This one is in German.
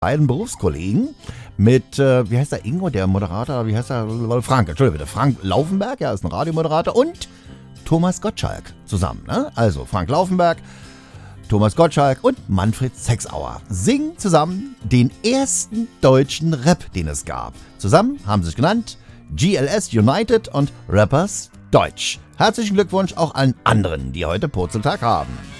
beiden Berufskollegen mit, wie heißt der, Ingo, der Moderator, wie heißt der, Frank, Entschuldigung bitte, Frank Laufenberg, ist ein Radiomoderator, und Thomas Gottschalk zusammen. Ne? Also Frank Laufenberg, Thomas Gottschalk und Manfred Sechsauer singen zusammen den ersten deutschen Rap, den es gab. Zusammen haben sie sich genannt GLS United und Rappers Deutsch. Herzlichen Glückwunsch auch allen anderen, die heute Purzeltag haben.